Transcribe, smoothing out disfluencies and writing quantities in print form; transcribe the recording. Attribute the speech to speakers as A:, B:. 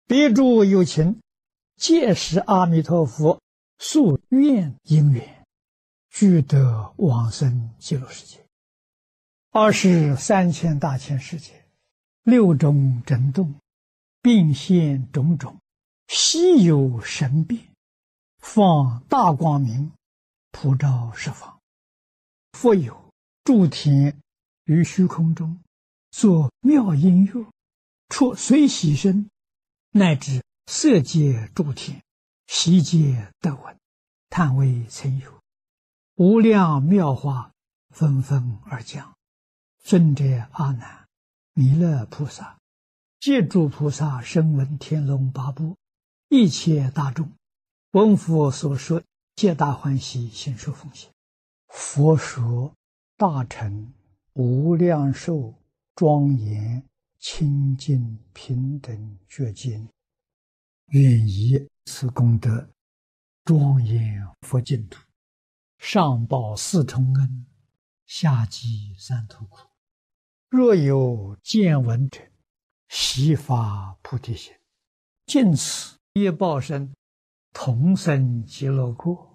A: 别诸有情，皆是阿弥陀佛宿愿因缘，具得往生极乐世界。23千大千世界，六种震动，并现种种，稀有神变，放大光明，普照十方。复有诸天于虚空中，作妙音乐，出随喜声，乃至色界诸天，悉皆得闻，叹为曾有。无量妙法纷纷而降。尊者阿难、弥勒菩萨、借诸菩萨声闻天龙八部一切大众，闻佛所说，皆大欢喜，心受奉献。佛说大乘无量寿庄严清净平等觉经，愿以此功德庄严佛净土，上报四重恩，下济三途苦。若有见闻者，悉发菩提心，尽此业报身，同生极乐国。